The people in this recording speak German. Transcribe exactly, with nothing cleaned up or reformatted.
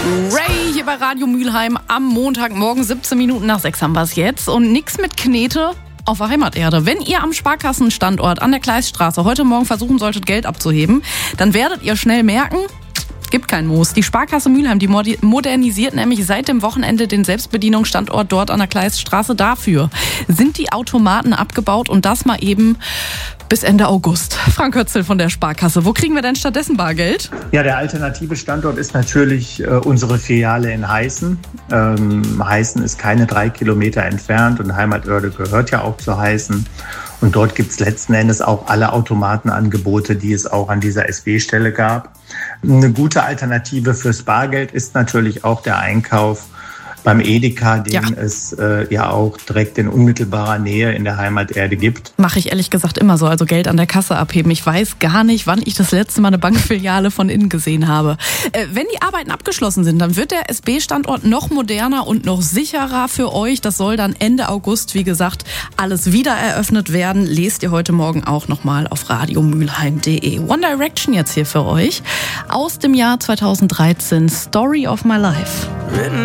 Ray hier bei Radio Mülheim am Montagmorgen, siebzehn Minuten nach sechs haben wir es jetzt. Und nix mit Knete auf der Heimaterde. Wenn ihr am Sparkassenstandort an der Kleiststraße heute Morgen versuchen solltet, Geld abzuheben, dann werdet ihr schnell merken, gibt kein Moos. Die Sparkasse Mülheim, die modernisiert nämlich seit dem Wochenende den Selbstbedienungsstandort dort an der Kleiststraße. Dafür sind die Automaten abgebaut und das mal eben bis Ende August. Frank Hötzel von der Sparkasse. Wo kriegen wir denn stattdessen Bargeld? Ja, der alternative Standort ist natürlich äh, unsere Filiale in Heißen. Ähm, Heißen ist keine drei Kilometer entfernt und Heimatörde gehört ja auch zu Heißen. Und dort gibt es letzten Endes auch alle Automatenangebote, die es auch an dieser S B-Stelle gab. Eine gute Alternative fürs Bargeld ist natürlich auch der Einkauf beim Edeka, den ja. es äh, ja auch direkt in unmittelbarer Nähe in der Heimaterde gibt. Mache ich ehrlich gesagt immer so, also Geld an der Kasse abheben. Ich weiß gar nicht, wann ich das letzte Mal eine Bankfiliale von innen gesehen habe. Äh, wenn die Arbeiten abgeschlossen sind, dann wird der S B-Standort noch moderner und noch sicherer für euch. Das soll dann Ende August, wie gesagt, alles wieder eröffnet werden. Lest ihr heute Morgen auch nochmal auf radiomülheim punkt de. One Direction jetzt hier für euch aus dem Jahr zweitausenddreizehn, Story of My Life.